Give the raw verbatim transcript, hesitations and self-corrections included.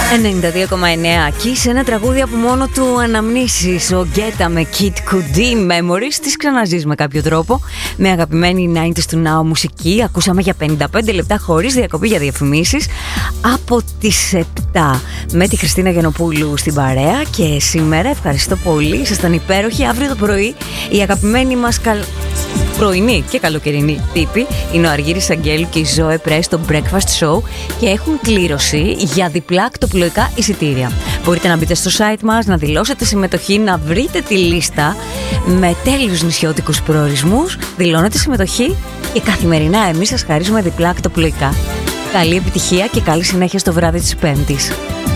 ενενήντα δύο κόμμα εννέα και σε ένα τραγούδι από μόνο του αναμνήσεις. Ο Γκέτα με Kid Cudi Memories. Τις ξαναζείς με κάποιο τρόπο. Με αγαπημένη ενενήντα του Now μουσική. Ακούσαμε για πενήντα πέντε λεπτά χωρίς διακοπή για διαφημίσεις. Από τις επτά με τη Χριστίνα Γενοπούλου στην παρέα. Και σήμερα ευχαριστώ πολύ. Ήσασταν υπέροχοι. Αύριο το πρωί η αγαπημένη μας καλ... πρωινή και καλοκαιρινή τύπη είναι ο Αργύρης Αγγέλου και η Ζωέ Πρέ στο Breakfast Show και έχουν κλήρωση για διπλά ακτοπλοϊκά εισιτήρια. Μπορείτε να μπείτε στο site μας, να δηλώσετε συμμετοχή, να βρείτε τη λίστα με τέλειους νησιώτικους προορισμούς, δηλώνετε συμμετοχή και καθημερινά εμείς σας χαρίζουμε διπλά ακτοπλοϊκά. Καλή επιτυχία και καλή συνέχεια στο βράδυ της Πέμπτης.